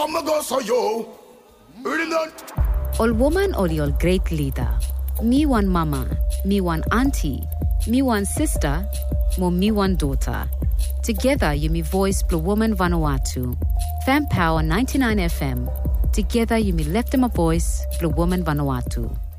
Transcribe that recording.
All woman or your great leader. Me one mama, me one auntie, me one sister, mo me one daughter. Together you me voice Blue Woman Vanuatu. Fan Power 99 FM. Together you me left them a voice Blue Woman Vanuatu.